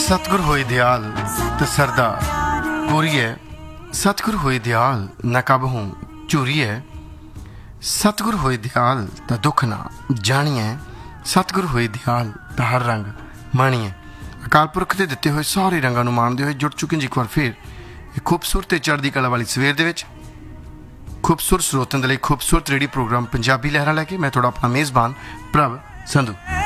सतगुर होए दयाल ते सरदार गोरिए सतगुर होए दयाल न कब हूँ झूरिए सतगुर होए दयाल ता दुख ना जानिए सतगुर होए दयाल ता हर रंग माणिए अकाल पुरख के दिते हुए सारे रंगों को माणते हुए जुड़ चुके जी एक बार फिर एक खूबसूरत चढ़ती कला वाली सवेर दे विच खूबसूरत स्रोतों के लिए खूबसूरत रेडियो प्रोग्राम पंजाबी लहरा लैके मैं थोड़ा अपना मेज़बान प्रभ संधू।